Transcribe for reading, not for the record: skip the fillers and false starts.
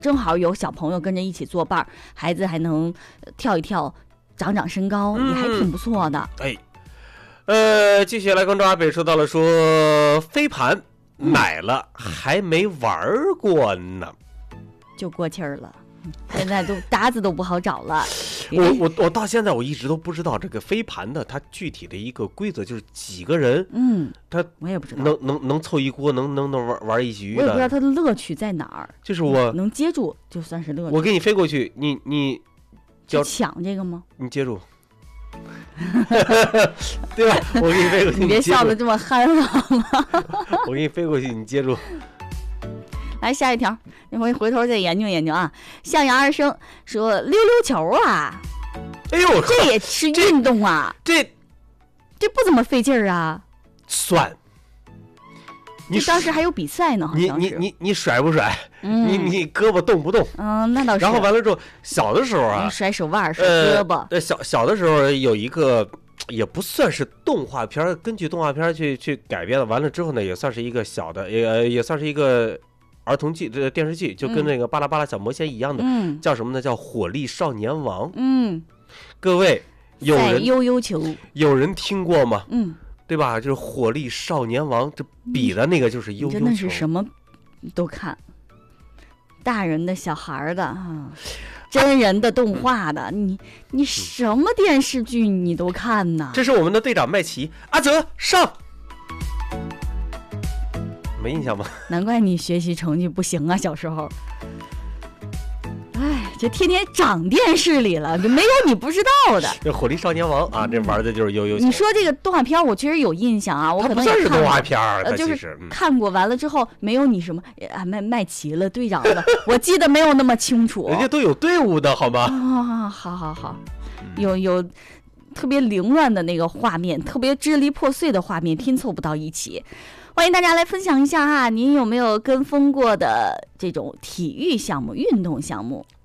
正好有小朋友跟着一起作伴，孩子还能跳一跳，长身高，也还挺不错的。 继续来关注阿北说到了说飞盘买了还没玩过呢， 就过气儿了。现在都搭子都不好找了。 我到现在我一直都不知道这个飞盘的它具体的一个规则，就是几个人，他我也不知道能凑一锅，能玩一局的。 我也不知道它的乐趣在哪儿。 就是我能接住就算是乐趣。 我给你飞过去，你就抢这个吗？ 你接住。对吧？我给你飞过去， 你别笑得这么憨好吗？ 我给你飞过去，你接住。 来下一条，那回头再研究研究啊。向阳而生说溜溜球啊， 哎呦， 这也是运动啊， 这不怎么费劲儿啊。 算， 你当时还有比赛呢，好像是。 你甩不甩？你胳膊动不动？ 那倒是。 然后完了之后，小的时候啊， 甩手腕，甩胳膊。 小的时候有一个。也不算是动画片，根据动画片去改编的。完了之后呢，也算是一个小的，也算是一个儿童剧的电视剧，就跟那个巴拉巴拉小魔仙一样的，叫什么呢？叫火力少年王。各位有人悠悠球有人听过吗？对吧？就是火力少年王，这比的那个就是悠悠球。 真的是什么都看，大人的、小孩的啊。真人的、动画的，你什么电视剧你都看呢？ 这是我们的队长麦琪，阿泽上，没印象吗？ 难怪你学习成绩不行啊，小时候。哎，这天天长电视里了，没有你不知道的。 这火力少年王啊，这玩的就是悠悠球。 你说这个动画片，我确实有印象啊，我可能也看过。它不算是动画片， 就是看过。完了之后，没有你什么麦齐了队长的，我记得没有那么清楚。 人家都有队伍的好吗？ 好，有特别凌乱的那个画面，特别支离破碎的画面，拼凑不到一起。欢迎大家来分享一下哈，您有没有跟风过的这种体育项目、运动项目？